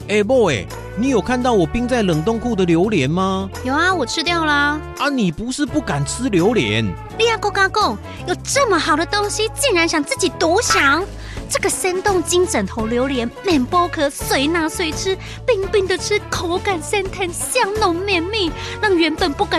boy，你有看到我冰在冷冻库的榴莲吗？ 有啊，我吃掉啦。 啊，你不是不敢吃榴莲？ 你阿公阿公，有这么好的东西，竟然想自己独享？这个生冻金枕头榴莲，面包壳随拿随吃，冰冰的吃，口感鲜甜，香浓绵密，让原本不敢